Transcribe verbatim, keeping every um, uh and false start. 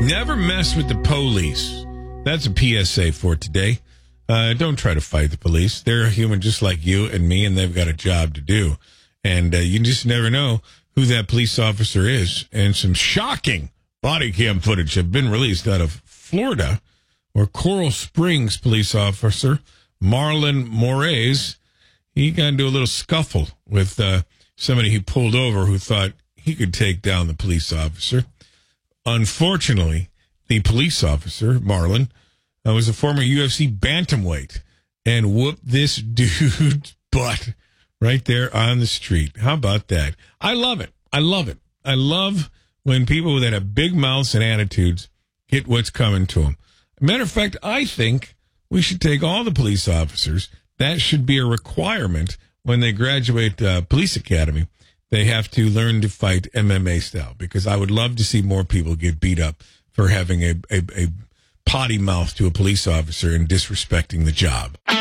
Never mess with the police. That's a P S A for today. Uh, don't try to fight the police. They're human just like you and me, and they've got a job to do. And uh, you just never know who that police officer is. And some shocking body cam footage have been released out of Florida, where Coral Springs police officer Marlon Moraes, he got into a little scuffle with uh, somebody he pulled over who thought he could take down the police officer. Unfortunately, the police officer, Marlon, uh, was a former U F C bantamweight and whooped this dude's butt right there on the street. How about that? I love it. I love it. I love when people that have big mouths and attitudes get what's coming to them. Matter of fact, I think we should take all the police officers. That should be a requirement when they graduate uh, police academy. They have to learn to fight M M A style, because I would love to see more people get beat up for having a, a, a potty mouth to a police officer and disrespecting the job.